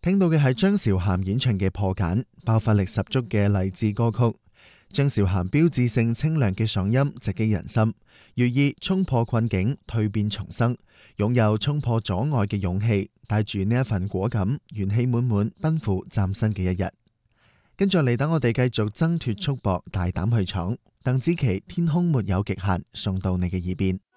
聽到嘅係張韶涵演唱嘅《破繭》，爆發力十足嘅勵志歌曲。張韶涵標誌性清亮嘅嗓音直擊人心，寓意衝破困境、蛻變重生，擁有衝破阻礙嘅勇氣，帶住呢一份果敢、元氣滿滿，奔赴嶄新嘅一日。跟住嚟，等我哋繼續掙脫束縛，大膽去闖。鄧紫棋《天空沒有極限》送到你嘅耳邊。